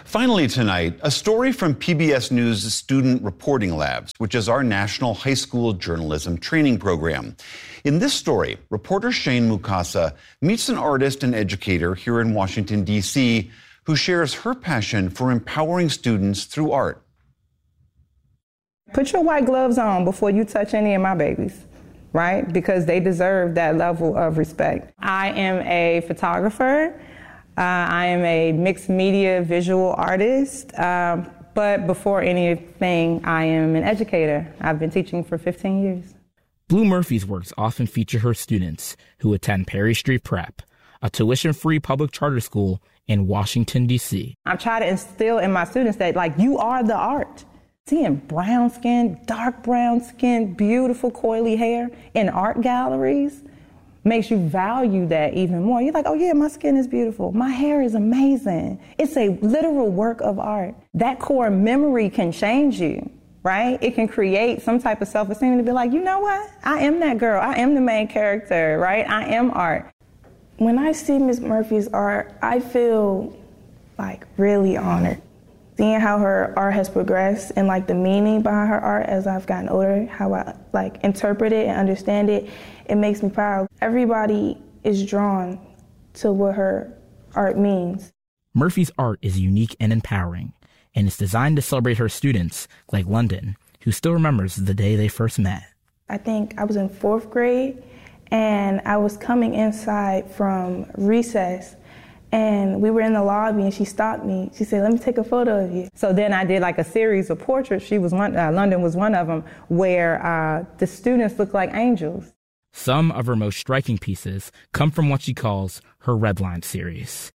Finally tonight, a story from PBS News Student Reporting Labs, which is our national high school journalism training program. In this story, reporter Shane Mukasa meets an artist and educator here in Washington, D.C., who shares her passion for empowering students through art. Put your white gloves on before you touch any of my babies, right? Because they deserve that level of respect. I am a photographer. I am a mixed media visual artist. But before anything, I am an educator. I've been teaching for 15 years. Blue Murphy's works often feature her students who attend Perry Street Prep, a tuition-free public charter school in Washington, D.C. I try to instill in my students that, like, you are the art. Seeing brown skin, dark brown skin, beautiful coily hair in art galleries makes you value that even more. You're like, oh yeah, my skin is beautiful. My hair is amazing. It's a literal work of art. That core memory can change you, right? It can create some type of self-esteem to be like, you know what? I am that girl. I am the main character, right? I am art. When I see Ms. Murphy's art, I feel like really honored. Seeing how her art has progressed and like the meaning behind her art as I've gotten older, how I like interpret it and understand it, it makes me proud. Everybody is drawn to what her art means. Murphy's art is unique and empowering, and it's designed to celebrate her students, like London, who still remembers the day they first met. I think I was in 4th grade, and I was coming inside from recess, and we were in the lobby, and she stopped me. She said, let me take a photo of you. So then I did like a series of portraits. She was one, London was one of them, where the students looked like angels. Some of her most striking pieces come from what she calls her Redline series.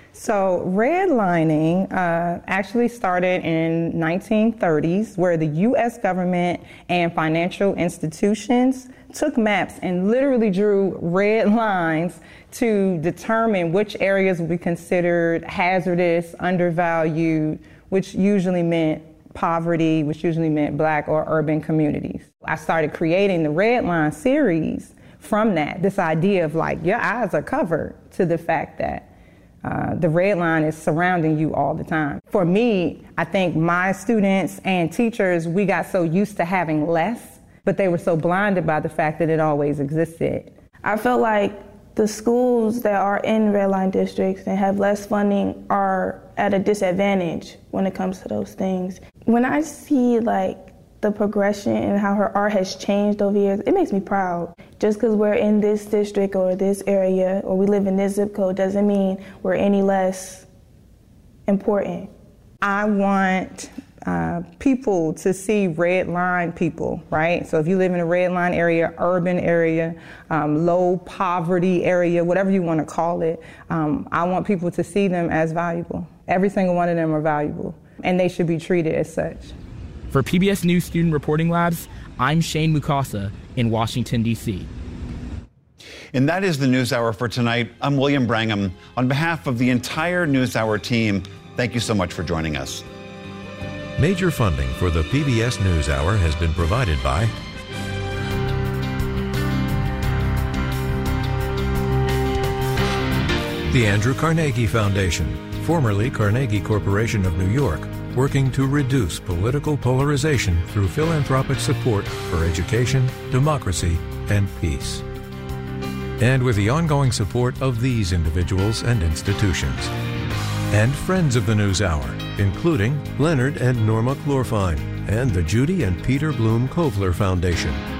So redlining actually started in 1930s, where the U.S. government and financial institutions took maps and literally drew red lines to determine which areas would be considered hazardous, undervalued, which usually meant poverty, which usually meant Black or urban communities. I started creating the Redline series from that, this idea of like, your eyes are covered to the fact that the red line is surrounding you all the time. For me, I think my students and teachers, we got so used to having less, but they were so blinded by the fact that it always existed. I felt like the schools that are in red line districts and have less funding are at a disadvantage when it comes to those things. When I see like the progression and how her art has changed over years, it makes me proud. Just because we're in this district or this area or we live in this zip code doesn't mean we're any less important. I want people to see red line people, right? So if you live in a red line area, urban area, low poverty area, whatever you want to call it, I want people to see them as valuable. Every single one of them are valuable, and they should be treated as such. For PBS News Student Reporting Labs, I'm Shane Mukasa in Washington, D.C. And that is the NewsHour for tonight. I'm William Brangham. On behalf of the entire NewsHour team, thank you so much for joining us. Major funding for the PBS NewsHour has been provided by the Andrew Carnegie Foundation, formerly Carnegie Corporation of New York, working to reduce political polarization through philanthropic support for education, democracy, and peace. And with the ongoing support of these individuals and institutions. And friends of the NewsHour, including Leonard and Norma Chlorfine, and the Judy and Peter Bloom Kovler Foundation.